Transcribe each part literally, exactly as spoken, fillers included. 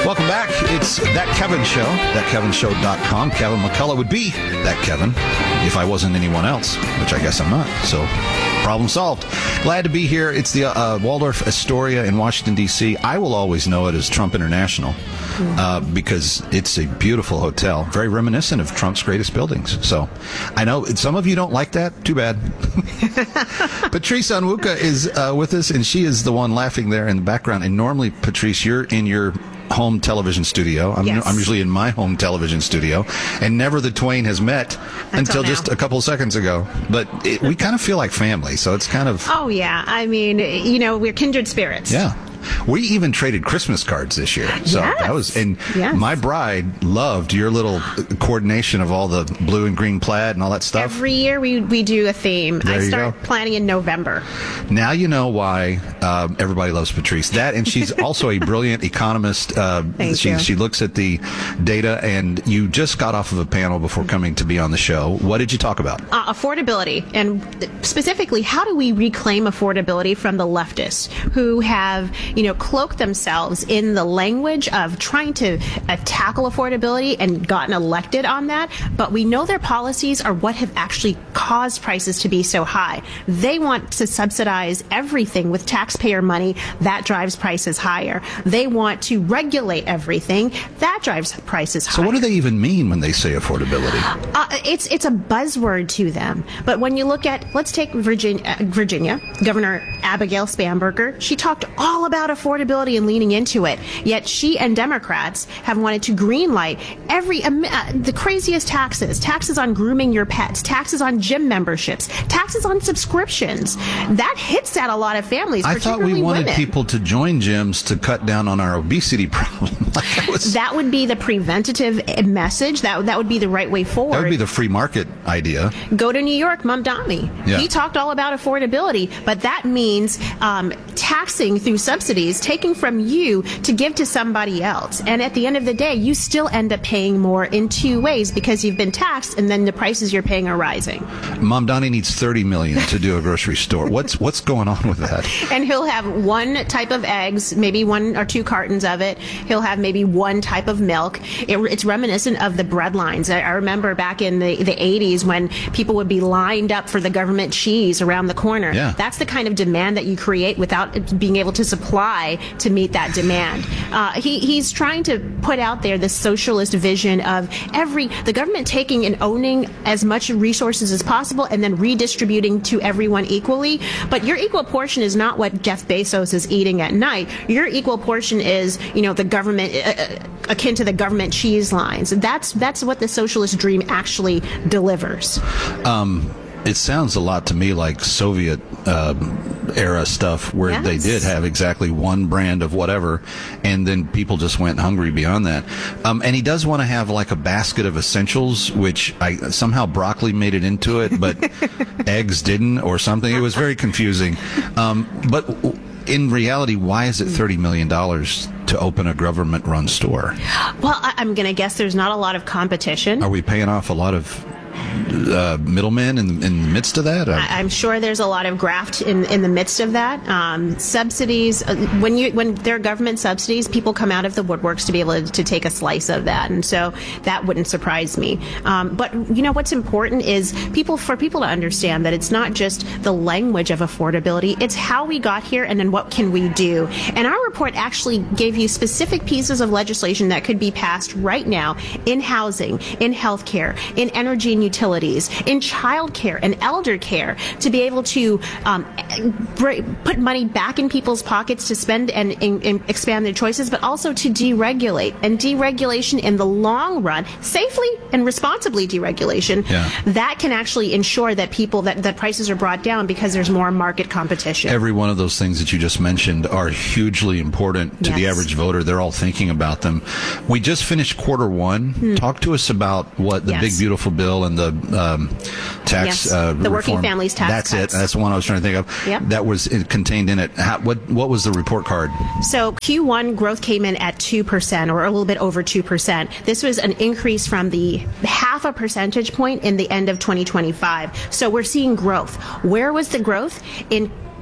Welcome back. It's That Kevin Show, that kevin show dot com. Kevin McCullough would be that Kevin if I wasn't anyone else, which I guess I'm not. So, problem solved. Glad to be here. It's the uh, Waldorf Astoria in Washington, D C I will always know it as Trump International uh, because it's a beautiful hotel, very reminiscent of Trump's greatest buildings. So, I know some of you don't like that. Too bad. Patrice Onwuka is uh, with us, and she is the one laughing there in the background. And normally, Patrice, you're in your home television studio. I'm, yes. I'm usually in my home television studio, and never the twain has met until, until just a couple seconds ago. But it, we kind of feel like family, so it's kind of... Oh, yeah. I mean, you know, we're kindred spirits. Yeah. We even traded Christmas cards this year. So yes. that was, and yes. my bride loved your little coordination of all the blue and green plaid and all that stuff. Every year we, we do a theme. There I you start go. planning in November. Now you know why um, everybody loves Patrice. That, and she's also a brilliant economist. Uh, Thank she, you. She looks at the data, and you just got off of a panel before coming to be on the show. What did you talk about? Uh, affordability, and specifically, how do we reclaim affordability from the leftists who have, you know, cloaked themselves in the language of trying to uh, tackle affordability and gotten elected on that, but we know their policies are what have actually caused prices to be so high. They want to subsidize everything with taxpayer money. That drives prices higher. They want to regulate everything. That drives prices higher. So what do they even mean when they say affordability? Uh, it's it's a buzzword to them. But when you look at, let's take Virginia, Virginia, Governor Abigail Spanberger, she talked all about affordability and leaning into it. Yet she and Democrats have wanted to greenlight every um, uh, the craziest taxes, taxes on grooming your pets, taxes on gym memberships, taxes on subscriptions. That hits at a lot of families, I particularly thought we wanted women. people to join gyms to cut down on our obesity problem. Like that, was, That would be the preventative message. That that would be the right way forward. that would be the free market idea. Go to New York, Mamdani. Yeah. He talked all about affordability, but that means um, taxing through subsidies, taking from you to give to somebody else. And at the end of the day, you still end up paying more in two ways because you've been taxed, and then the prices you're paying are rising. Mamdani needs thirty million dollars to do a grocery store. What's what's going on with that? And he'll have one type of eggs, maybe one or two cartons of it. He'll have maybe one type of milk. It, it's reminiscent of the bread lines. I, I remember back in the, the eighties when people would be lined up for the government cheese around the corner. Yeah. That's the kind of demand that you create without being able to supply to meet that demand. Uh, he, he's trying to put out there this socialist vision of every the government taking and owning as much resources as possible and then redistributing to everyone equally. But your equal portion is not what Jeff Bezos is eating at night. Your equal portion is, you know, the government, uh, akin to the government cheese lines. That's that's what the socialist dream actually delivers. Um, it sounds a lot to me like Soviet uh, era stuff where Yes. they did have exactly one brand of whatever, and then people just went hungry beyond that. Um, and he does want to have like a basket of essentials, which I somehow broccoli made it into it, but eggs didn't or something. It was very confusing. Um, but in reality, why is it thirty million dollars to open a government-run store? Well, I, I'm going to guess there's not a lot of competition. Are we paying off a lot of uh, middlemen in, in the midst of that? I- I'm sure there's a lot of graft in, in the midst of that. Um, subsidies, uh, when you when there are government subsidies, people come out of the woodworks to be able to, to take a slice of that, and so that wouldn't surprise me. Um, but you know what's important is people for people to understand that it's not just the language of affordability; it's how we got here, and then what can we do. And our report actually gave you specific pieces of legislation that could be passed right now in housing, in healthcare, in energy and utilities, in child care and elder care to be able to um, br- put money back in people's pockets to spend and, and, and expand their choices, but also to deregulate. And deregulation in the long run, safely and responsibly deregulation, Yeah. that can actually ensure that people, that, that prices are brought down because there's more market competition. Every one of those things that you just mentioned are hugely important to the Yes. average voter. They're all thinking about them. We just finished quarter one. Hmm. Talk to us about what the Yes. big, beautiful bill and the um, tax Yes. uh, The working reform- families tax That's cuts. it. That's the one I was trying to think of. Yep. That was in- contained in it. How, what, what was the report card? So Q one growth came in at two percent or a little bit over two percent. This was an increase from the half a percentage point in the end of twenty twenty-five. So we're seeing growth. Where was the growth? In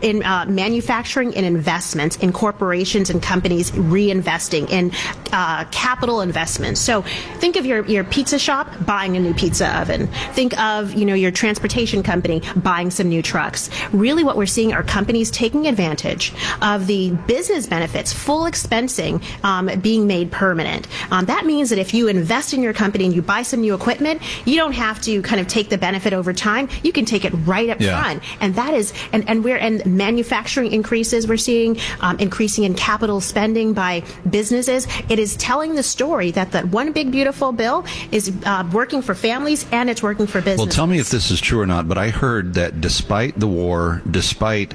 in uh, manufacturing and investments in corporations and companies reinvesting in uh, capital investments. So think of your, your pizza shop buying a new pizza oven. Think of, you know, your transportation company buying some new trucks. Really what we're seeing are companies taking advantage of the business benefits, full expensing um, being made permanent. Um, that means that if you invest in your company and you buy some new equipment, you don't have to kind of take the benefit over time. You can take it right up Yeah. front. And that is, and, and we're, and manufacturing increases we're seeing, um, increasing in capital spending by businesses. It is telling the story that that one big beautiful bill is uh, working for families and it's working for businesses. Well, tell me if this is true or not, but I heard that despite the war, despite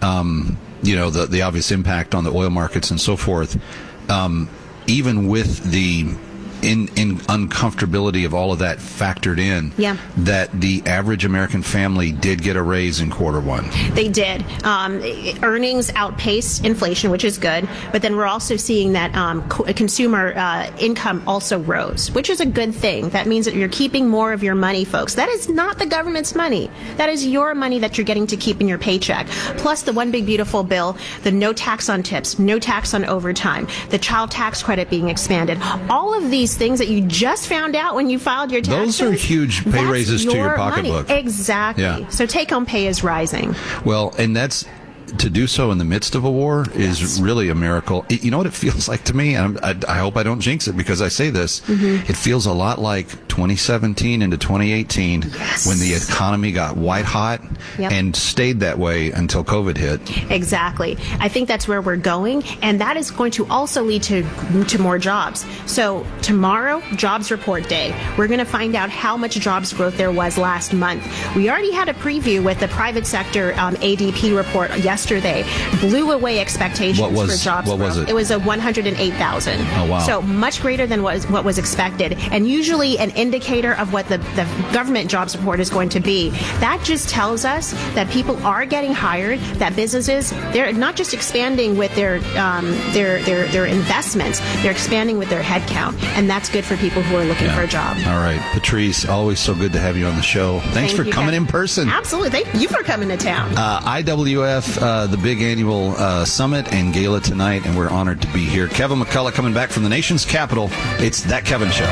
um, you know the the obvious impact on the oil markets and so forth, um, even with the in, in uncomfortability of all of that factored in, Yeah. that the average American family did get a raise in quarter one. They did. Um, earnings outpaced inflation, which is good. But then we're also seeing that um, co- consumer uh, income also rose, which is a good thing. That means that you're keeping more of your money, folks. That is not the government's money. That is your money that you're getting to keep in your paycheck. Plus the one big beautiful bill, the no tax on tips, no tax on overtime, the child tax credit being expanded. All of these things that you just found out when you filed your taxes. Those are huge pay that's raises to your money. pocketbook. Exactly. Yeah. So take-home pay is rising. Well, and that's to do so in the midst of a war is Yes. really a miracle. It, you know what it feels like to me? And I'm, I, I hope I don't jinx it because I say this. Mm-hmm. It feels a lot like twenty seventeen into twenty eighteen Yes. when the economy got white hot Yep. and stayed that way until COVID hit. Exactly. I think that's where we're going, and that is going to also lead to to more jobs. So tomorrow, jobs report day. We're going to find out how much jobs growth there was last month. We already had a preview with the private sector um, A D P report yesterday. Blew away expectations What was- for jobs what growth. was it? It was a one hundred eight thousand. Oh, wow. So much greater than what was, what was expected, and usually an indicator of what the, the government jobs report is going to be. That just tells us that people are getting hired, that businesses, they're not just expanding with their um, their, their their investments, they're expanding with their headcount, and that's good for people who are looking Yeah. for a job. All right. Patrice, always so good to have you on the show. Thanks Thank for you, coming Kevin. in person. Absolutely. Thank you for coming to town. Uh, I W F, uh, the big annual uh, summit and gala tonight, and we're honored to be here. Kevin McCullough coming back from the nation's capital. It's That Kevin Show.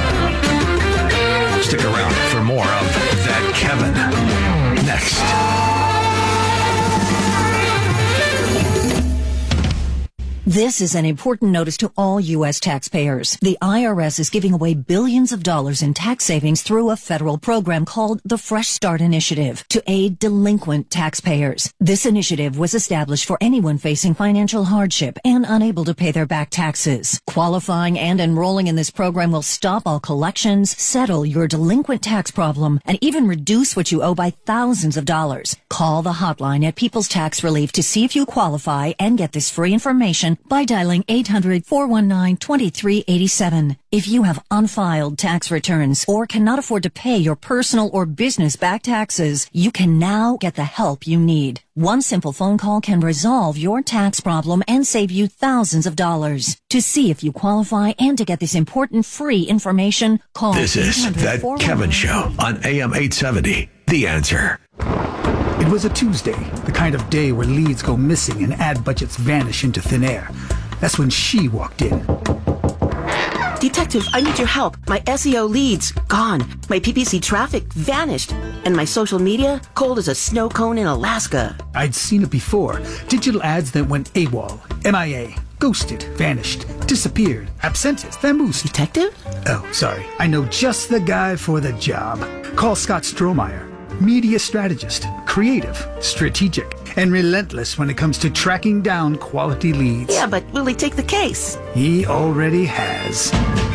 Stick around for more of That Kevin next. This is an important notice to all U S taxpayers. The I R S is giving away billions of dollars in tax savings through a federal program called the Fresh Start Initiative to aid delinquent taxpayers. This initiative was established for anyone facing financial hardship and unable to pay their back taxes. Qualifying and enrolling in this program will stop all collections, settle your delinquent tax problem, and even reduce what you owe by thousands of dollars. Call the hotline at People's Tax Relief to see if you qualify and get this free information by dialing eight hundred, four one nine, two three eight seven. If you have unfiled tax returns or cannot afford to pay your personal or business back taxes, you can now get the help you need. One simple phone call can resolve your tax problem and save you thousands of dollars. To see if you qualify and to get this important free information, call This is eight hundred, That four one nine Kevin Show on A M eight seventy. The Answer. It was a Tuesday, the kind of day where leads go missing and ad budgets vanish into thin air. That's when she walked in. Detective, I need your help. My S E O leads, gone. My P P C traffic vanished. And my social media, cold as a snow cone in Alaska. I'd seen it before. Digital ads that went AWOL, M I A, ghosted, vanished, disappeared, absented, vamoosed. Detective? Oh, sorry. I know just the guy for the job. Call Scott Strohmeyer. Media strategist, creative, strategic, and relentless when it comes to tracking down quality leads. Yeah, but will he take the case? He already has.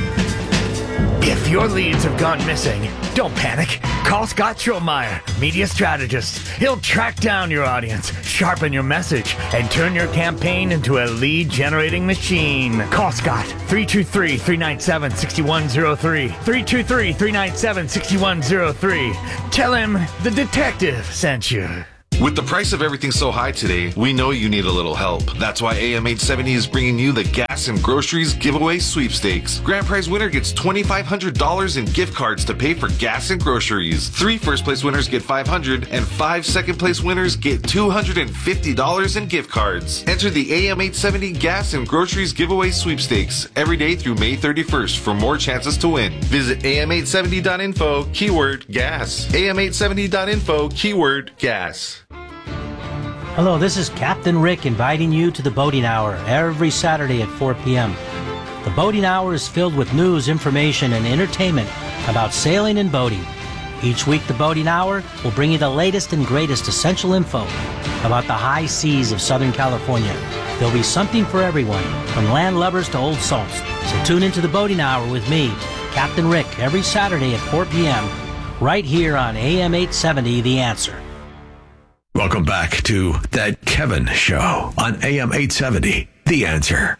If your leads have gone missing, don't panic. Call Scott Strohmeyer, media strategist. He'll track down your audience, sharpen your message, and turn your campaign into a lead-generating machine. Call Scott, three two three, three nine seven, six one zero three, three two three, three nine seven, six one zero three. Tell him the detective sent you. With the price of everything so high today, we know you need a little help. That's why A M eight seventy is bringing you the Gas and Groceries Giveaway Sweepstakes. Grand prize winner gets twenty-five hundred dollars in gift cards to pay for gas and groceries. Three first place winners get five hundred dollars and five second place winners get two hundred fifty dollars in gift cards. Enter the A M eight seventy Gas and Groceries Giveaway Sweepstakes every day through May thirty-first for more chances to win. Visit A M eight seventy dot info, keyword gas. A M eight seventy dot info, keyword gas. Hello, this is Captain Rick inviting you to the Boating Hour every Saturday at four p.m. The Boating Hour is filled with news, information, and entertainment about sailing and boating. Each week, the Boating Hour will bring you the latest and greatest essential info about the high seas of Southern California. There'll be something for everyone, from land lovers to old salts. So tune into the Boating Hour with me, Captain Rick, every Saturday at four p.m. right here on A M eight seventy, The Answer. Welcome back to That Kevin Show on A M eight seventy, The Answer.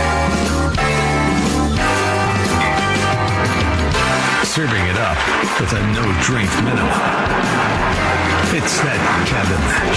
Serving it up with a no-drink minimum. It's That Kevin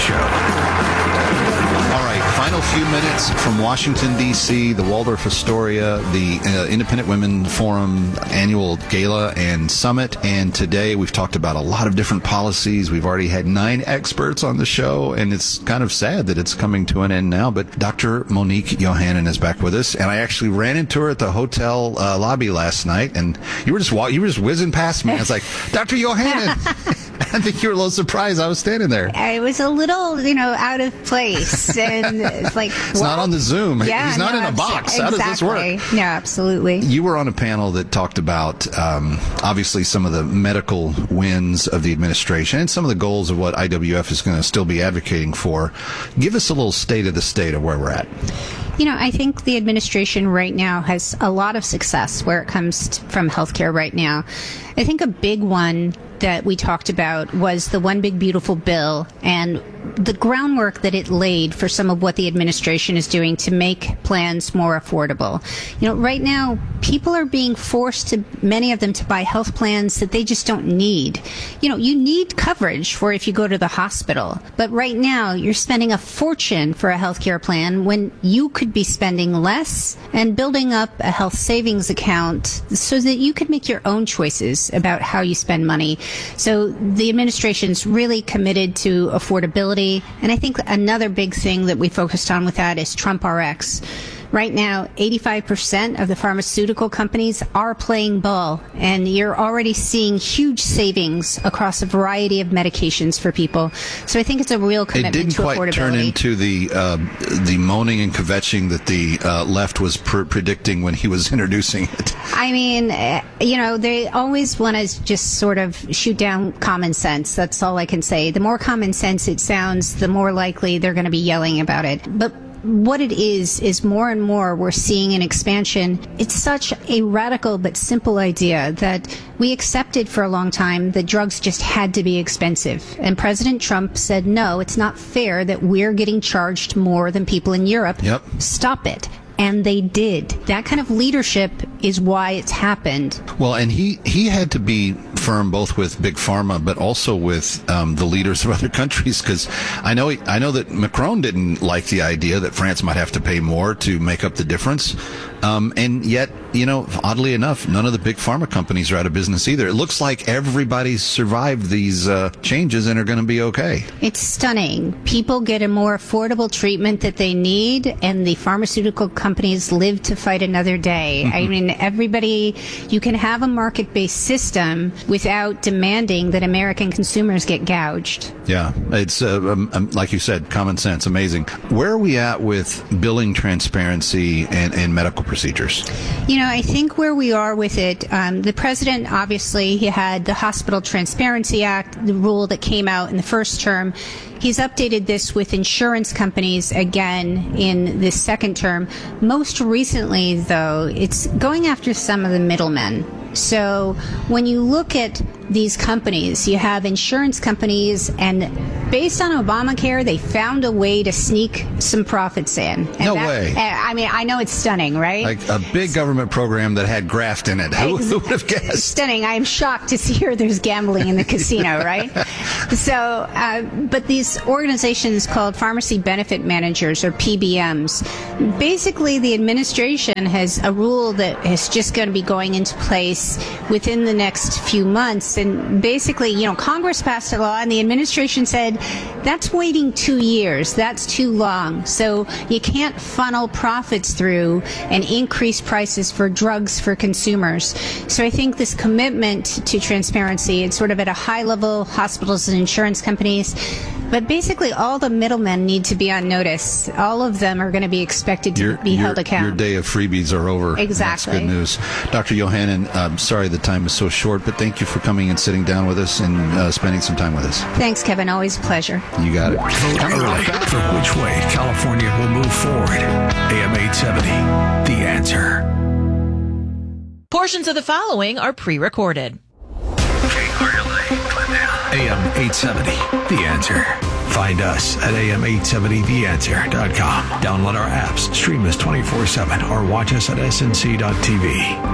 Show. All right, final few minutes from Washington, D C, the Waldorf Astoria, the uh, Independent Women Forum annual gala and summit. And today we've talked about a lot of different policies. We've already had nine experts on the show, and it's kind of sad that it's coming to an end now. But Doctor Monique Yohannan is back with us, and I actually ran into her at the hotel uh, lobby last night, and you were just wa- you were just whizzing past me. I was like, Doctor Yohannan. I think you were a little surprised I was standing there. I was a little, you know, out of place. And it's like, it's well, not on the Zoom. Yeah, He's not no, in a box. Exactly. How does this work? No, absolutely. You were on a panel that talked about, um, obviously, some of the medical wins of the administration and some of the goals of what I W F is going to still be advocating for. Give us a little state of the state of where we're at. You know, I think the administration right now has a lot of success where it comes to, from healthcare right now. I think a big one that we talked about was the One Big Beautiful Bill and the groundwork that it laid for some of what the administration is doing to make plans more affordable. You know, right now, people are being forced to, many of them, to buy health plans that they just don't need. You know, you need coverage for if you go to the hospital, but right now you're spending a fortune for a healthcare plan when you could be spending less and building up a health savings account so that you could make your own choices about how you spend money. So the administration's really committed to affordability. And I think another big thing that we focused on with that is Trump R X. Right now, eighty-five percent of the pharmaceutical companies are playing ball, and you're already seeing huge savings across a variety of medications for people. So I think it's a real commitment to affordability. It didn't quite turn into the uh, the moaning and kvetching that the uh, left was pr- predicting when he was introducing it. I mean, uh, you know, they always want to just sort of shoot down common sense. That's all I can say. The more common sense it sounds, the more likely they're going to be yelling about it. But what it is, is more and more we're seeing an expansion. It's such a radical but simple idea that we accepted for a long time that drugs just had to be expensive. And President Trump said, no, it's not fair that we're getting charged more than people in Europe. Yep. Stop it. And they did. That kind of leadership is why it's happened. Well, and he, he had to be firm both with Big Pharma, but also with um, the leaders of other countries, because I know he, I know that Macron didn't like the idea that France might have to pay more to make up the difference. Um, and yet, you know, oddly enough, none of the big pharma companies are out of business either. It looks like everybody's survived these uh, changes and are going to be okay. It's stunning. People get a more affordable treatment that they need, and the pharmaceutical companies live to fight another day. Mm-hmm. I mean, everybody, you can have a market-based system without demanding that American consumers get gouged. Yeah, it's, uh, um, um, like you said, common sense, amazing. Where are we at with billing transparency and, and medical procedures? You know, I think where we are with it, um, the president, obviously, he had the Hospital Transparency Act, the rule that came out in the first term. He's updated this with insurance companies again in this second term. Most recently, though, it's going after some of the middlemen. So when you look at these companies, you have insurance companies, and based on Obamacare, they found a way to sneak some profits in. And no that, way. I mean, I know it's stunning, right? Like a big government program that had graft in it. Who, who would have guessed? Stunning. I am shocked to see here there's gambling in the casino, right? So, uh, but these organizations called pharmacy benefit managers, or P B Ms, basically the administration has a rule that is just going to be going into place within the next few months. And basically, you know, Congress passed a law and the administration said, that's waiting two years. That's too long. So you can't funnel profits through and increase prices for drugs for consumers. So I think this commitment to transparency, it's sort of at a high level, hospitals and insurance companies, but basically all the middlemen need to be on notice. All of them are going to be expected to your, be your, held accountable. Your day of freebies are over. Exactly. That's good news. Doctor Yohannan, I'm sorry the time is so short, but thank you for coming and sitting down with us and uh, spending some time with us. Thanks, Kevin. Always a pleasure. You got it. Vote early for which way California will move forward. A M eight seventy, The Answer. Portions of the following are pre-recorded. A M eight seventy, The Answer. Find us at A M eight seventy the answer dot com. Download our apps, stream us twenty-four seven, or watch us at S N C dot T V.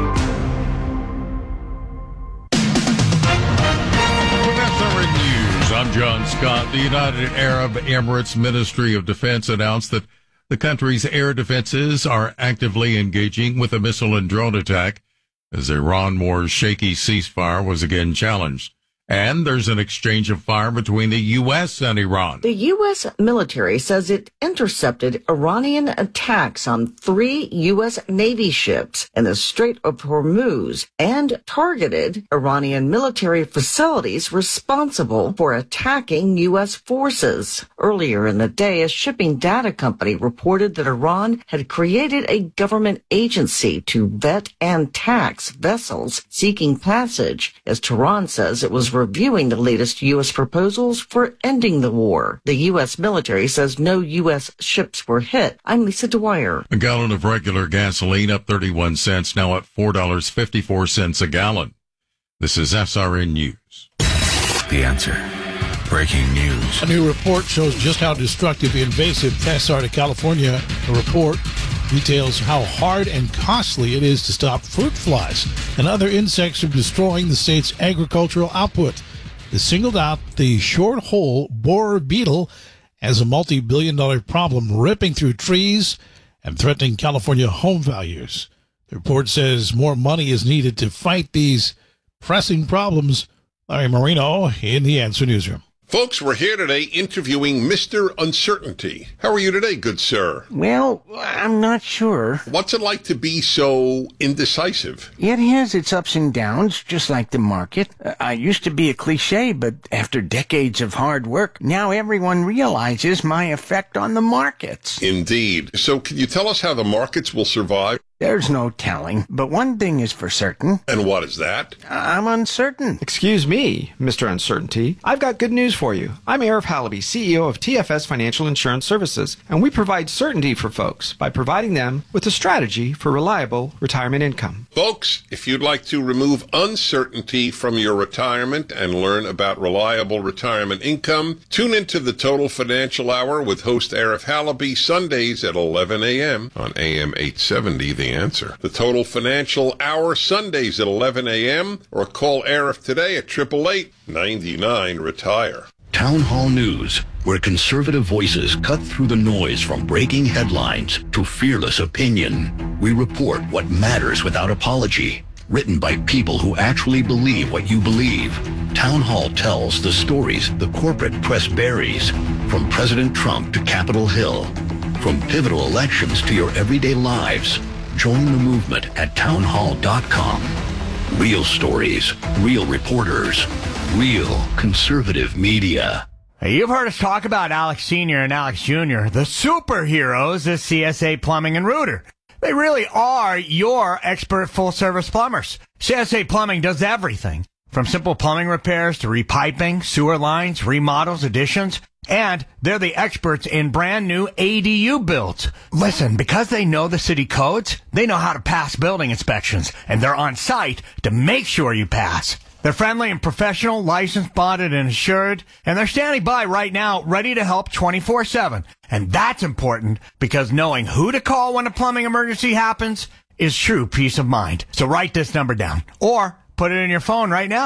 News. I'm John Scott. The United Arab Emirates Ministry of Defense announced that the country's air defenses are actively engaging with a missile and drone attack as Iran war's shaky ceasefire was again challenged. And there's an exchange of fire between the U S and Iran. The U S military says it intercepted Iranian attacks on three U S Navy ships in the Strait of Hormuz and targeted Iranian military facilities responsible for attacking U S forces. Earlier in the day, a shipping data company reported that Iran had created a government agency to vet and tax vessels seeking passage, as Tehran says it was reviewing the latest U S proposals for ending the war. The U S military says no U S ships were hit. I'm Lisa Dwyer. A gallon of regular gasoline up thirty-one cents, now at four dollars and fifty-four cents a gallon. This is S R N News. The Answer. Breaking news. A new report shows just how destructive the invasive pests are to California. The report details how hard and costly it is to stop fruit flies and other insects from destroying the state's agricultural output. They singled out the short-hole borer beetle as a multi-billion dollar problem ripping through trees and threatening California home values. The report says more money is needed to fight these pressing problems. Larry Marino in the Answer Newsroom. Folks, we're here today interviewing Mister Uncertainty. How are you today, good sir? Well, I'm not sure. What's it like to be so indecisive? It has its ups and downs, just like the market. Uh, I used to be a cliche, but after decades of hard work, now everyone realizes my effect on the markets. Indeed. So can you tell us how the markets will survive? There's no telling, but one thing is for certain. And what is that? I'm uncertain. Excuse me, Mister Uncertainty. I've got good news for you. I'm Arif Halaby, C E O of T F S Financial Insurance Services, and we provide certainty for folks by providing them with a strategy for reliable retirement income. Folks, if you'd like to remove uncertainty from your retirement and learn about reliable retirement income, tune into the Total Financial Hour with host Arif Halaby Sundays at eleven a.m. on A M eight seventy, The Answer. The Total Financial Hour Sundays at eleven a.m. or call Arif today at eight eight eight, nine nine, retire. Town Hall News, where conservative voices cut through the noise from breaking headlines to fearless opinion. We report what matters without apology. Written by people who actually believe what you believe. Town Hall tells the stories the corporate press buries, from President Trump to Capitol Hill, from pivotal elections to your everyday lives. Join the movement at town hall dot com. Real stories, real reporters, real conservative media. Hey, you've heard us talk about Alex Senior and Alex Junior, the superheroes of C S A Plumbing and Rooter. They really are your expert full-service plumbers. C S A Plumbing does everything, from simple plumbing repairs to repiping, sewer lines, remodels, additions. And they're the experts in brand new A D U builds. Listen, because they know the city codes, they know how to pass building inspections, and they're on site to make sure you pass. They're friendly and professional, licensed, bonded, and insured, and they're standing by right now, ready to help twenty-four seven. And that's important because knowing who to call when a plumbing emergency happens is true peace of mind. So write this number down or put it in your phone right now.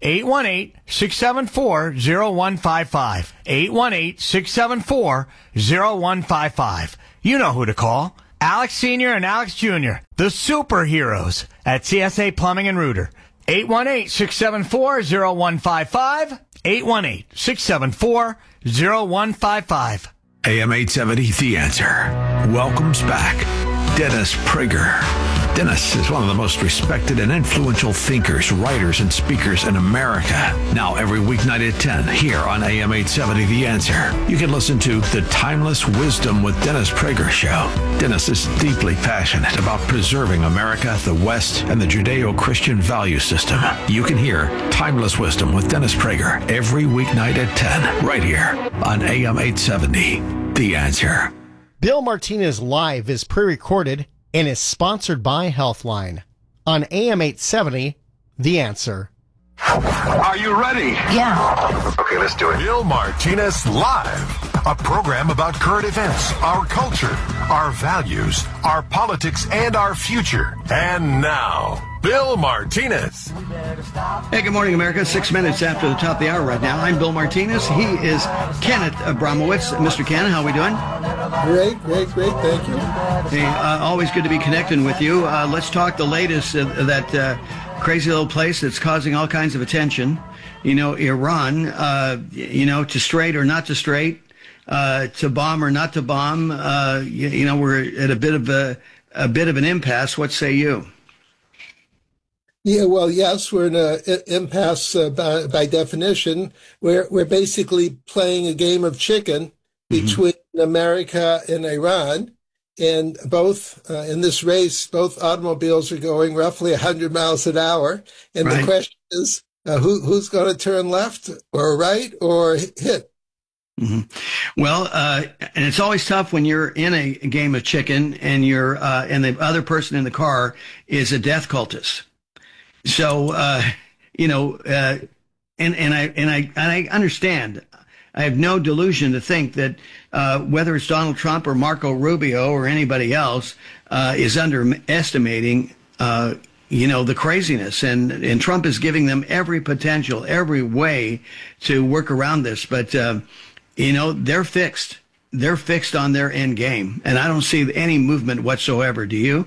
eight one eight, six seven four, zero one five five. eight one eight, six seven four, zero one five five. You know who to call. Alex Senior and Alex Junior, the superheroes at C S A Plumbing and Rooter. eight one eight, six seven four, zero one five five. eight one eight, six seven four, zero one five five. A M eight seventy, The Answer, welcomes back Dennis Prager. Dennis is one of the most respected and influential thinkers, writers, and speakers in America. Now every weeknight at ten here on A M eight seventy, The Answer, you can listen to The Timeless Wisdom with Dennis Prager show. Dennis is deeply passionate about preserving America, the West, and the Judeo-Christian value system. You can hear Timeless Wisdom with Dennis Prager every weeknight at ten right here on A M eight seventy, The Answer. Bill Martinez Live is pre-recorded and is sponsored by Healthline on A M eight seventy, The Answer. Are you ready? Yeah. Okay, let's do it. Bill Martinez Live, a program about current events, our culture, our values, our politics, and our future. And now, Bill Martinez. Hey, good morning, America. Six minutes after the top of the hour right now. I'm Bill Martinez. He is Kenneth Abramowitz. Mister Ken, how are we doing? Great, great, great. Thank you. Hey, uh, always good to be connecting with you. Uh, let's talk the latest, uh, that uh, crazy little place that's causing all kinds of attention. You know, Iran, uh, you know, to straight or not to straight, uh, to bomb or not to bomb. Uh, you, you know, we're at a bit of a, a bit of an impasse. What say you? Yeah, well, yes, we're in an impasse uh, by, by definition. We're we're basically playing a game of chicken between mm-hmm. America and Iran, and both uh, in this race, both automobiles are going roughly one hundred miles an hour, and right. the question is, uh, who who's going to turn left or right or hit? Mm-hmm. Well, uh, and it's always tough when you're in a game of chicken and you're uh, and the other person in the car is a death cultist. So, uh, you know, uh, and, and I, and I, and I understand, I have no delusion to think that, uh, whether it's Donald Trump or Marco Rubio or anybody else, uh, is underestimating, uh, you know, the craziness, and, and Trump is giving them every potential, every way to work around this. But, uh, you know, they're fixed. They're fixed on their end game. And I don't see any movement whatsoever. Do you?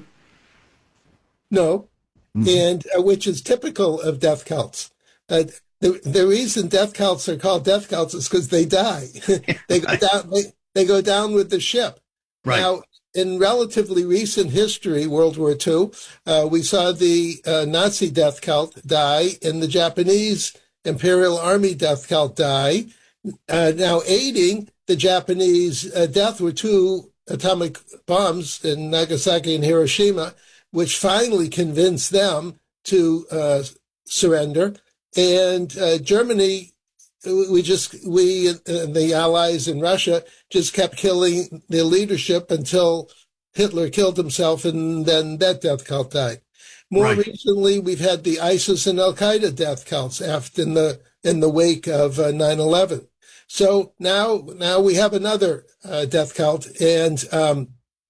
No. And uh, which is typical of death cults. Uh, the the reason death cults are called death cults is because they die. they go down. They, they go down with the ship. Right. Now, in relatively recent history, World War Two, uh, we saw the uh, Nazi death cult die, and the Japanese Imperial Army death cult die. Uh, now, aiding the Japanese uh, death were two atomic bombs in Nagasaki and Hiroshima, which finally convinced them to uh, surrender. And uh, Germany, we just, we and the Allies in Russia just kept killing their leadership until Hitler killed himself, and then that death cult died. More right. recently, we've had the ISIS and Al-Qaeda death cults after in the in the wake of uh, nine eleven. So now, now we have another uh, death cult. And um,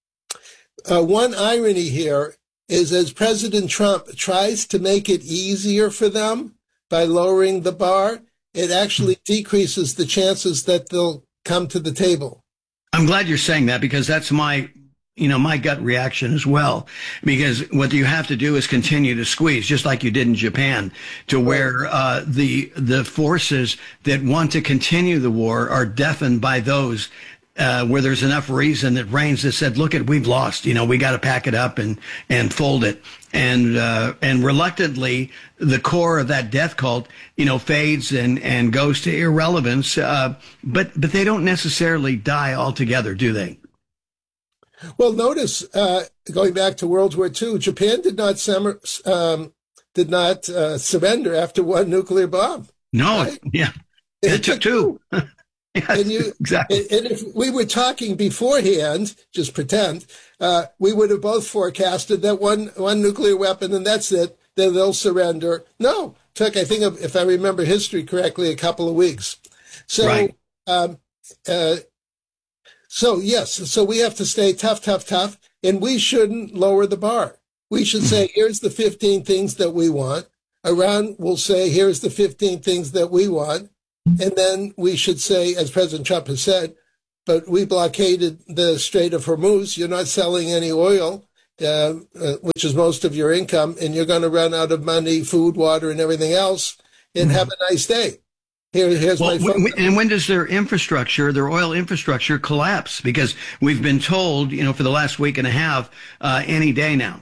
uh, one irony here is, as President Trump tries to make it easier for them by lowering the bar, it actually decreases the chances that they'll come to the table. I'm glad you're saying that, because that's my, you know, my gut reaction as well. Because what you have to do is continue to squeeze, just like you did in Japan, to where uh, the the forces that want to continue the war are deafened by those Uh, where there's enough reason that reigns that said, look, it, we've lost, you know, we got to pack it up and, and fold it. And, uh, and reluctantly, the core of that death cult, you know, fades and, and goes to irrelevance. Uh, but, but they don't necessarily die altogether, do they? Well, notice, uh, going back to World War Two, Japan did not, summer, um, did not, uh, surrender after one nuclear bomb. No. Right? Yeah. It, it took two. Yes, and you, exactly. And if we were talking beforehand, just pretend, uh, we would have both forecasted that one one nuclear weapon and that's it, then they'll surrender. No, took, I think, if I remember history correctly, a couple of weeks. So, right. um, uh, so yes, so we have to stay tough, tough, tough, and we shouldn't lower the bar. We should say, here's the fifteen things that we want. Iran will say, here's the fifteen things that we want. And then we should say, as President Trump has said, but we blockaded the Strait of Hormuz. You're not selling any oil, uh, uh, which is most of your income, and you're going to run out of money, food, water, and everything else. And mm-hmm. have a nice day. Here, here's well, my phone. W- and when does their infrastructure, their oil infrastructure, collapse? Because we've been told, you know, for the last week and a half, uh, any day now.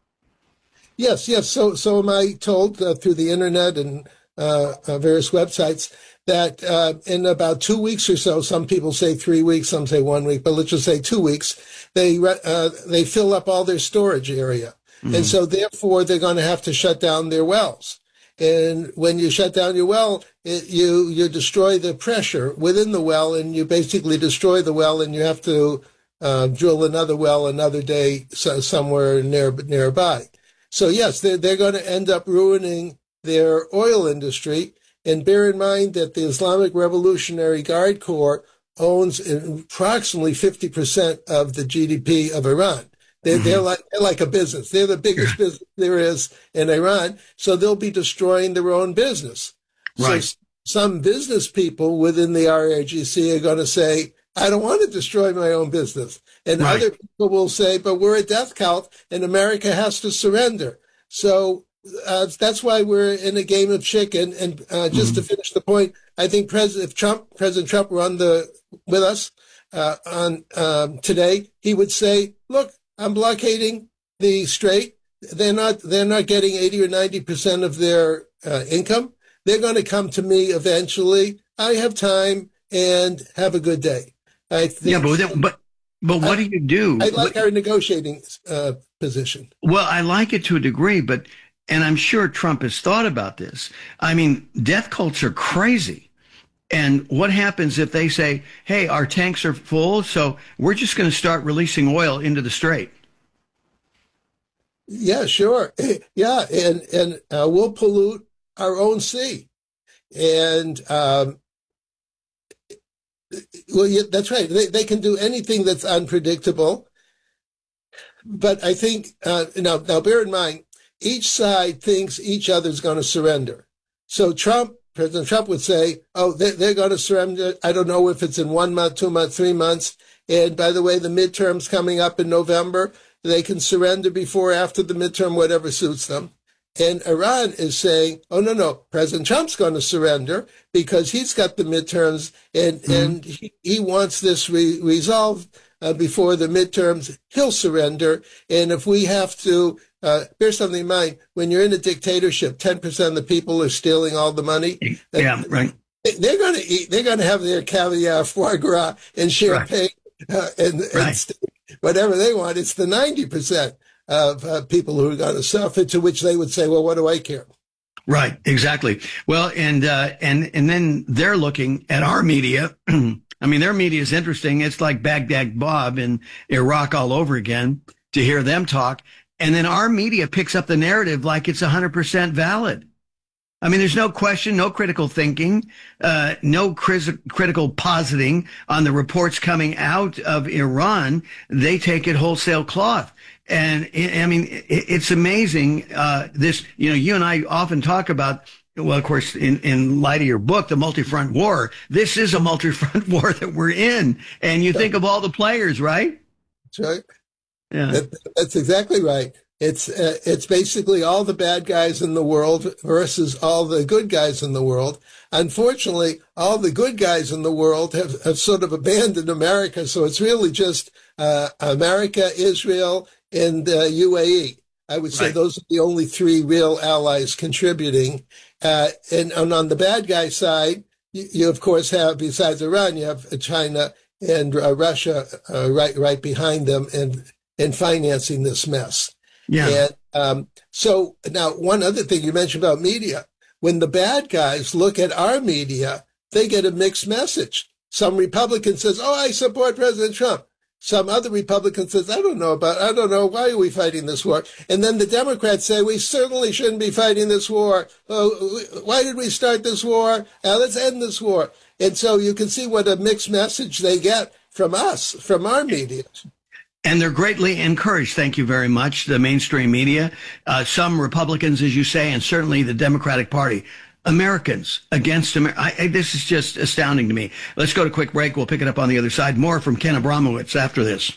Yes, yes. So, so am I told uh, through the internet and uh, uh, various websites that uh, in about two weeks or so, some people say three weeks, some say one week, but let's just say two weeks, they uh, they fill up all their storage area, mm-hmm. and so therefore they're going to have to shut down their wells. And when you shut down your well, it, you you destroy the pressure within the well, and you basically destroy the well, and you have to uh, drill another well another day so, somewhere near nearby. So yes, they're they're going to end up ruining their oil industry. And bear in mind that the Islamic Revolutionary Guard Corps owns approximately fifty percent of the G D P of Iran. They're, mm-hmm. they're, like, they're like a business. They're the biggest yeah. business there is in Iran. So they'll be destroying their own business. Right. So some business people within the R A G C are going to say, I don't want to destroy my own business. And right. other people will say, but we're a death cult and America has to surrender. So uh, that's why we're in a game of chicken. And uh, just mm-hmm. to finish the point, I think President Trump, President Trump were on the, with us uh, on um, today, he would say, look, I'm blockading the strait. They're not. They're not getting eighty or ninety percent of their uh, income. They're going to come to me eventually. I have time, and have a good day. I think. Yeah, but but but what I, do you do? I like our negotiating uh, position. Well, I like it to a degree, but and I'm sure Trump has thought about this. I mean, death cults are crazy. And what happens if they say, hey, our tanks are full, so we're just going to start releasing oil into the strait? Yeah, sure. Yeah, and, and uh, we'll pollute our own sea. And, um, well, yeah, that's right. They, they can do anything that's unpredictable. But I think, uh, now, now bear in mind, each side thinks each other's going to surrender. So Trump, President Trump would say, oh, they're, they're going to surrender. I don't know if it's in one month, two months, three months. And by the way, the midterm's coming up in November. They can surrender before, after the midterm, whatever suits them. And Iran is saying, oh, no, no, President Trump's going to surrender because he's got the midterms and, mm-hmm. and he, he wants this re- resolved uh, before the midterms. He'll surrender. And if we have to, Uh, bear something in mind, when you're in a dictatorship, ten percent of the people are stealing all the money. Yeah, right. They're going to eat, they're going to have their caviar, foie gras, and champagne, right. uh, and, right. and steak, whatever they want. It's the ninety percent of uh, people who are going to suffer, to which they would say, well, what do I care? Right, exactly. Well, and, uh, and, and then they're looking at our media. I mean, their media is interesting. It's like Baghdad Bob in Iraq all over again to hear them talk. And then our media picks up the narrative like it's one hundred percent valid. I mean, there's no question, no critical thinking, uh, no cris- critical positing on the reports coming out of Iran. They take it wholesale cloth. And I mean, it's amazing. Uh, this, you know, you and I often talk about, well, of course, in, in light of your book, the multi-front war, this is a multi-front war that we're in. And you think of all the players, right? That's right. Yeah, that, that's exactly right. It's uh, it's basically all the bad guys in the world versus all the good guys in the world. Unfortunately, all the good guys in the world have, have sort of abandoned America. So it's really just uh, America, Israel, and uh, U A E. I would say right. those are the only three real allies contributing. Uh, and, and on the bad guy side, you, you of course have, besides Iran, you have China and uh, Russia uh, right right behind them and and financing this mess. Yeah. And um, so now one other thing you mentioned about media, when the bad guys look at our media, they get a mixed message. Some Republican says, oh, I support President Trump. Some other Republican says, I don't know about, I don't know, why are we fighting this war? And then the Democrats say, we certainly shouldn't be fighting this war. Oh, why did we start this war? Uh, let's end this war. And so you can see what a mixed message they get from us, from our media. And they're greatly encouraged. Thank you very much. The mainstream media, uh, some Republicans, as you say, and certainly the Democratic Party. Americans against America. This is just astounding to me. Let's go to a quick break. We'll pick it up on the other side. More from Ken Abramowitz after this.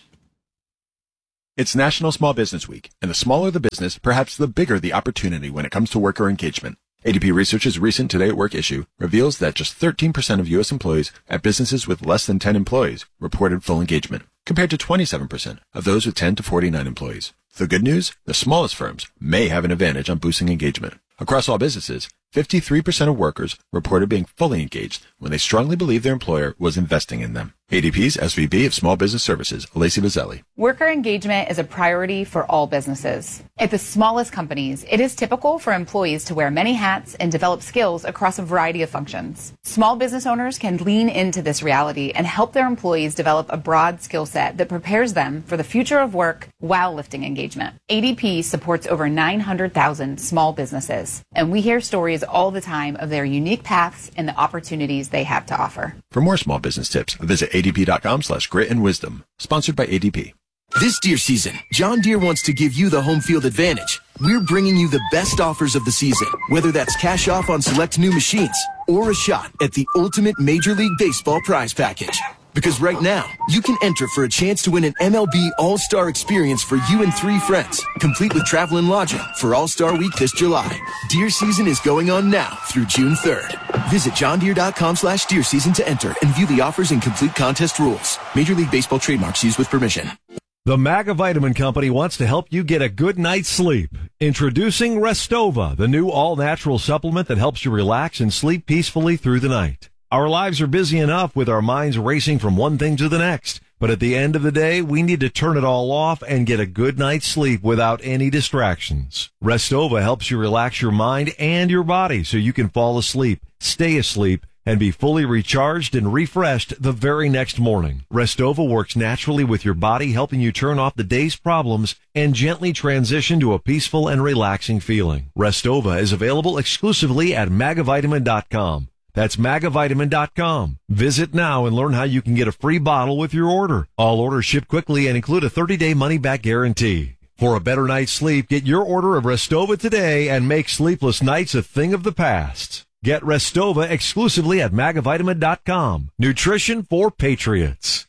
It's National Small Business Week, and the smaller the business, perhaps the bigger the opportunity when it comes to worker engagement. A D P Research's recent Today at Work issue reveals that just thirteen percent of U S employees at businesses with less than ten employees reported full engagement, compared to twenty-seven percent of those with ten to forty-nine employees. The good news? The smallest firms may have an advantage on boosting engagement. Across all businesses, fifty-three percent of workers reported being fully engaged when they strongly believed their employer was investing in them. A D P's S V P of Small Business Services, Lacey Bazzelli. Worker engagement is a priority for all businesses. At the smallest companies, it is typical for employees to wear many hats and develop skills across a variety of functions. Small business owners can lean into this reality and help their employees develop a broad skill set that prepares them for the future of work while lifting engagement. A D P supports over nine hundred thousand small businesses, and we hear stories all the time of their unique paths and the opportunities they have to offer. For more small business tips, visit adp.com slash grit and wisdom. Sponsored by A D P. This Deere season, John Deere wants to give you the home field advantage. We're bringing you the best offers of the season, whether that's cash off on select new machines or a shot at the ultimate Major League Baseball prize package. Because right now, you can enter for a chance to win an M L B All-Star experience for you and three friends, complete with travel and lodging for All-Star Week this July. Deer season is going on now through June third. Visit johndeere.com slash deer season to enter and view the offers and complete contest rules. Major League Baseball trademarks used with permission. The Maga Vitamin Company wants to help you get a good night's sleep. Introducing Restova, the new all-natural supplement that helps you relax and sleep peacefully through the night. Our lives are busy enough with our minds racing from one thing to the next. But at the end of the day, we need to turn it all off and get a good night's sleep without any distractions. Restova helps you relax your mind and your body so you can fall asleep, stay asleep, and be fully recharged and refreshed the very next morning. Restova works naturally with your body, helping you turn off the day's problems and gently transition to a peaceful and relaxing feeling. Restova is available exclusively at magavitamin dot com. That's magavitamin dot com. Visit now and learn how you can get a free bottle with your order. All orders ship quickly and include a thirty-day money-back guarantee. For a better night's sleep, get your order of Restova today and make sleepless nights a thing of the past. Get Restova exclusively at magavitamin dot com. Nutrition for patriots.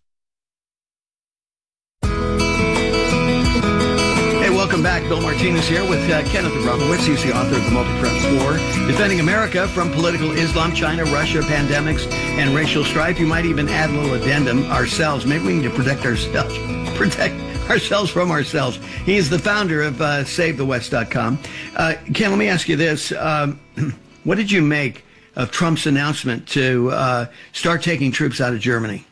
Welcome back. Bill Martinez here with uh, Kenneth Abramowitz. He's the author of The Multi-Front War, Defending America from Political Islam, China, Russia, Pandemics, and Racial Strife. You might even add a little addendum, ourselves. Maybe we need to protect ourselves. Protect ourselves from ourselves. He is the founder of uh, Save The West dot com. Uh, Ken, let me ask you this. Um, what did you make of Trump's announcement to uh, start taking troops out of Germany?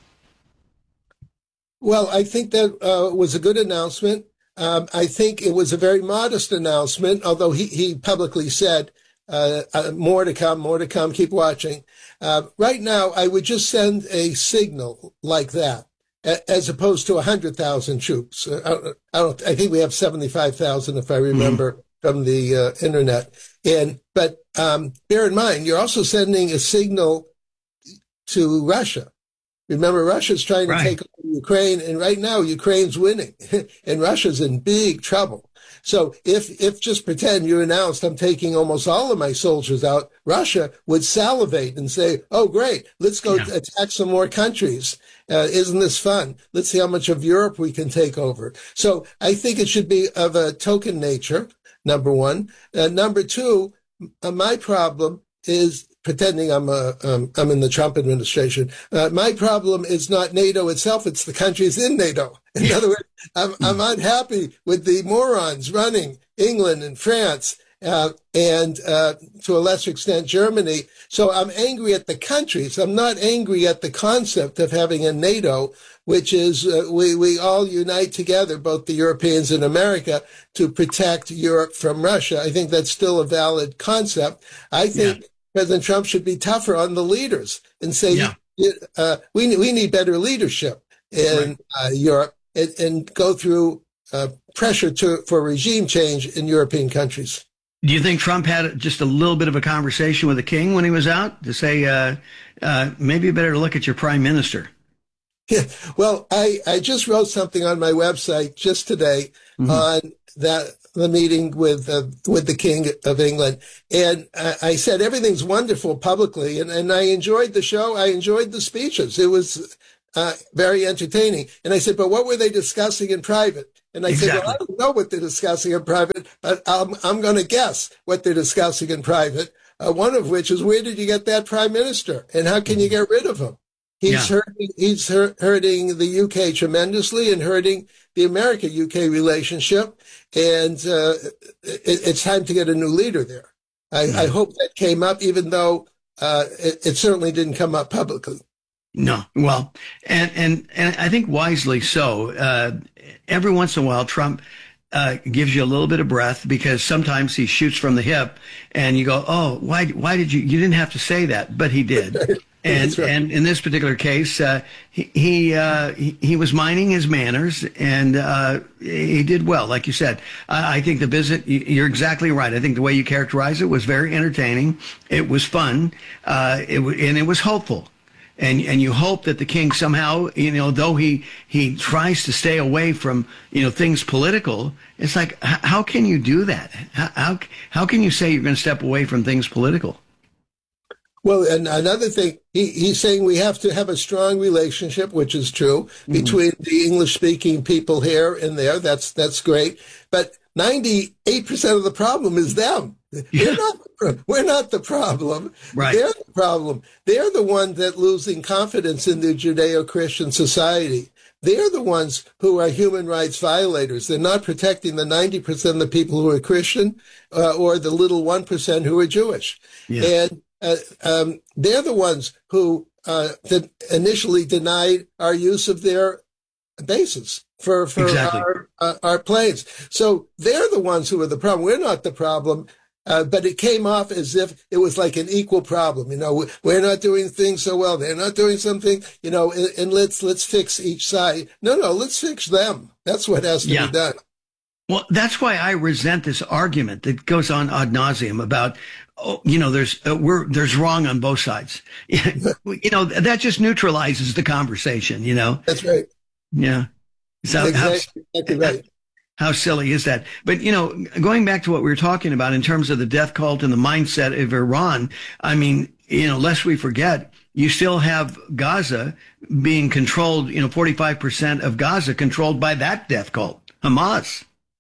Well, I think that uh, was a good announcement. Um, I think it was a very modest announcement, although he, he publicly said uh, uh, more to come, more to come, keep watching. Uh, right now, I would just send a signal like that, a- as opposed to one hundred thousand troops. Uh, I, I, don't, I think we have seventy-five thousand, if I remember, mm-hmm. from the uh, internet. And But um, bear in mind, you're also sending a signal to Russia. Remember, Russia's trying to right. take over Ukraine, and right now Ukraine's winning, and Russia's in big trouble. So if if just pretend you announced, I'm taking almost all of my soldiers out, Russia would salivate and say, oh, great, let's go yeah. attack some more countries. Uh, isn't this fun? Let's see how much of Europe we can take over. So I think it should be of a token nature, number one. Uh, number two, uh, my problem is pretending I'm a, um, I'm in the Trump administration. Uh, my problem is not NATO itself; it's the countries in NATO. In other words, I'm, I'm unhappy with the morons running England and France, uh, and uh, to a lesser extent Germany. So I'm angry at the countries. I'm not angry at the concept of having a NATO, which is uh, we we all unite together, both the Europeans and America, to protect Europe from Russia. I think that's still a valid concept. I think. Yeah. President Trump should be tougher on the leaders and say, yeah. uh, we, we need better leadership in right. uh, Europe and, and go through uh, pressure to, for regime change in European countries. Do you think Trump had just a little bit of a conversation with the king when he was out to say, uh, uh, maybe you better look at your prime minister? Yeah. Well, I, I just wrote something on my website just today mm-hmm. on that the meeting with uh, with the King of England, and I, I said everything's wonderful publicly, and, and I enjoyed the show. I enjoyed the speeches. It was uh, very entertaining. And I said, but what were they discussing in private? And I exactly. said, well, I don't know what they're discussing in private, but I'm I'm going to guess what they're discussing in private. Uh, one of which is, where did you get that prime minister, and how can you get rid of him? He's yeah. hurting. He's hurt, hurting the U K tremendously, and hurting the America-U K relationship. And uh, it, it's time to get a new leader there. I, yeah. I hope that came up, even though uh, it, it certainly didn't come up publicly. No, well, and and and I think wisely so. Uh, every once in a while, Trump uh, gives you a little bit of breath, because sometimes he shoots from the hip, and you go, "Oh, why? Why did you? You didn't have to say that," but he did. And right. and in this particular case, uh, he he, uh, he he was minding his manners, and uh, he did well, like you said. I, I think the visit, you're exactly right. I think the way you characterize it was very entertaining. It was fun, uh, it w- and it was hopeful. And and you hope that the king somehow, you know, though he he tries to stay away from, you know, things political, it's like, h- how can you do that? How, how how can you say you're going to step away from things political? Well, and another thing, he, he's saying we have to have a strong relationship, which is true, mm-hmm. between the English-speaking people here and there. That's that's great. But ninety-eight percent of the problem is them. Yeah. We're not, we're not the problem. Right. They're the problem. They're the ones that losing confidence in the Judeo-Christian society. They're the ones who are human rights violators. They're not protecting the ninety percent of the people who are Christian uh, or the little one percent who are Jewish. Yeah. And Uh, um, they're the ones who uh, that initially denied our use of their bases for, for exactly. our, uh, our planes. So they're the ones who are the problem. We're not the problem. Uh, but it came off as if it was like an equal problem. You know, we're not doing things so well. They're not doing something, you know, and, and let's let's fix each side. No, no, let's fix them. That's what has to yeah. be done. Well, that's why I resent this argument that goes on ad nauseum about, oh, you know, there's uh, we're there's wrong on both sides. You know, that just neutralizes the conversation. You know, that's right. Yeah, so exactly, how, exactly right. How silly is that? But, you know, going back to what we were talking about in terms of the death cult and the mindset of Iran, I mean, you know, lest we forget, you still have Gaza being controlled, you know, forty-five percent of Gaza controlled by that death cult, Hamas.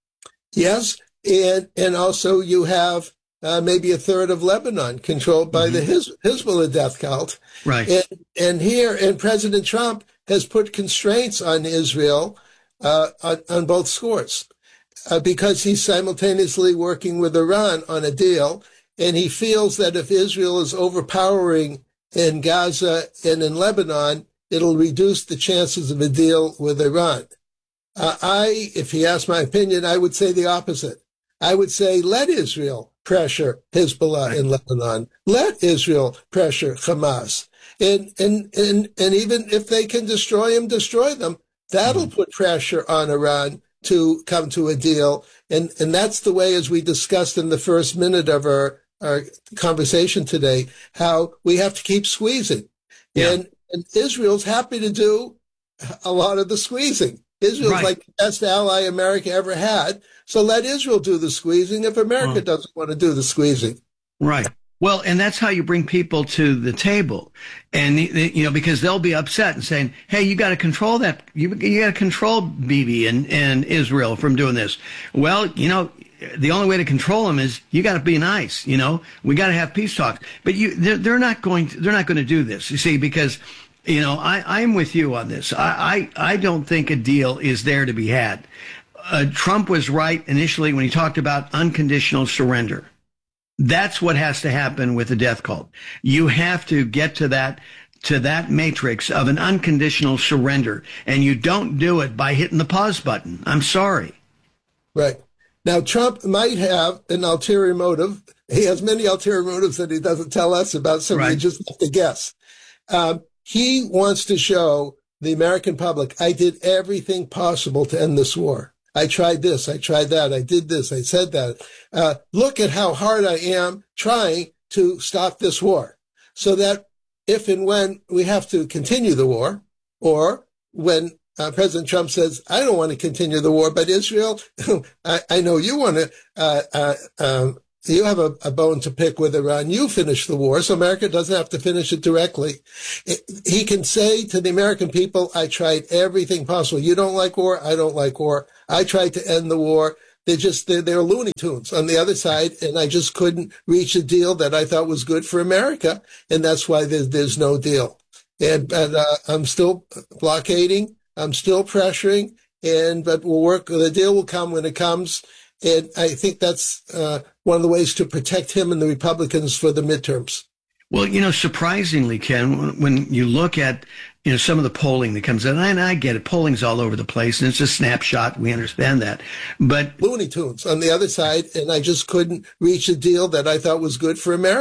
Yes, and and also you have uh, maybe a third of Lebanon controlled by mm-hmm. the Hiz- Hezbollah death cult. Right. And, and here, and President Trump has put constraints on Israel uh, on, on both scores uh, because he's simultaneously working with Iran on a deal, and he feels that if Israel is overpowering in Gaza and in Lebanon, it'll reduce the chances of a deal with Iran. Uh, I, if he asked my opinion, I would say the opposite. I would say let Israel pressure Hezbollah right. in Lebanon. Let Israel pressure Hamas. And, and, and, and even if they can destroy them, destroy them. That'll mm-hmm. put pressure on Iran to come to a deal. And, and that's the way, as we discussed in the first minute of our, our conversation today, how we have to keep squeezing. Yeah. And, and Israel's happy to do a lot of the squeezing. Israel's right. like the best ally America ever had. So let Israel do the squeezing if America oh. doesn't want to do the squeezing. Right. Well, and that's how you bring people to the table. And, you know, because they'll be upset and saying, hey, you got to control that. You, you got to control Bibi and, and Israel from doing this. Well, you know, the only way to control them is you got to be nice. You know, we got to have peace talks. But you, they're, they're not going to, they're not going to do this, you see, because You know, I, I'm with you on this. I, I, I don't think a deal is there to be had. Uh, Trump was right initially when he talked about unconditional surrender. That's what has to happen with the death cult. You have to get to that, to that matrix of an unconditional surrender. And you don't do it by hitting the pause button. I'm sorry. Right. Now, Trump might have an ulterior motive. He has many ulterior motives that he doesn't tell us about, so right. we just have to guess. Um, He wants to show the American public, I did everything possible to end this war. I tried this, I tried that, I did this, I said that. Uh, look at how hard I am trying to stop this war. So that if and when we have to continue the war, or when uh, President Trump says, I don't want to continue the war, but Israel, I, I know you want to, uh, uh, um, you have a, a bone to pick with Iran. You finish the war, so America doesn't have to finish it directly. It, he can say to the American people, I tried everything possible. You don't like war? I don't like war. I tried to end the war. They're just, they're, they're Looney Tunes on the other side, and I just couldn't reach a deal that I thought was good for America, and that's why there's, there's no deal. And, and uh, I'm still blockading. I'm still pressuring, and but we'll work. The deal will come when it comes, and I think that's uh, one of the ways to protect him and the Republicans for the midterms. Well, you know, surprisingly, Ken, when, when you look at, you know, some of the polling that comes in, and I get it, polling's all over the place, and it's a snapshot. We understand that. But Looney Tunes on the other side, and I just couldn't reach a deal that I thought was good for America.